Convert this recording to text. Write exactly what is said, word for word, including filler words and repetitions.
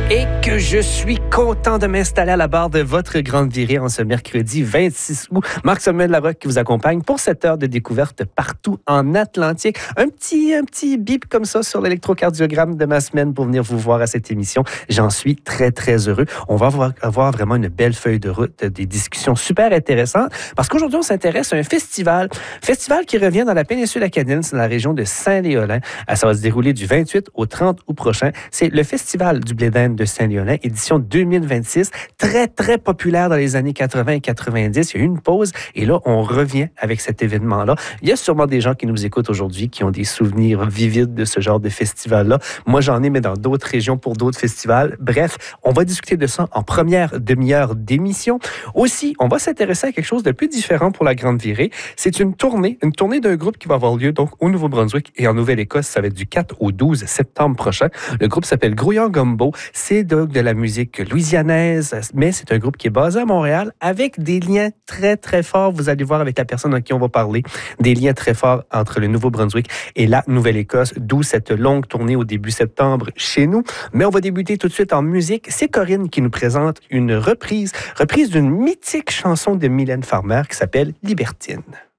Et que je suis content de m'installer à la barre de votre grande virée en ce mercredi vingt-six août. Marc-Samuel Larocque qui vous accompagne pour cette heure de découverte partout en Atlantique. Un petit, un petit bip comme ça sur l'électrocardiogramme de ma semaine pour venir vous voir à cette émission. J'en suis très, très heureux. On va avoir, avoir vraiment une belle feuille de route, des discussions super intéressantes parce qu'aujourd'hui, on s'intéresse à un festival. Festival qui revient dans la péninsule acadienne, c'est dans la région de Saint-Léolin. Ça va se dérouler du vingt-huit au trente août prochain. C'est le Festival du blé d'Inde de Saint-Léolin, édition deux mille vingt-six, très, très populaire dans les années quatre-vingts et quatre-vingt-dix. Il y a eu une pause et là, on revient avec cet événement-là. Il y a sûrement des gens qui nous écoutent aujourd'hui qui ont des souvenirs vivides de ce genre de festival-là. Moi, j'en ai, mais dans d'autres régions pour d'autres festivals. Bref, on va discuter de ça en première demi-heure d'émission. Aussi, on va s'intéresser à quelque chose de plus différent pour la Grande Virée. C'est une tournée, une tournée d'un groupe qui va avoir lieu donc au Nouveau-Brunswick et en Nouvelle-Écosse. Ça va être du quatre au douze septembre prochain. Le groupe s'appelle Grouillon Gumbo. C'est donc de la musique louisianaise, mais c'est un groupe qui est basé à Montréal avec des liens très, très forts. Vous allez voir avec la personne à qui on va parler, des liens très forts entre le Nouveau-Brunswick et la Nouvelle-Écosse, d'où cette longue tournée au début septembre chez nous. Mais on va débuter tout de suite en musique. C'est Corinne qui nous présente une reprise, reprise d'une mythique chanson de Mylène Farmer qui s'appelle Libertine.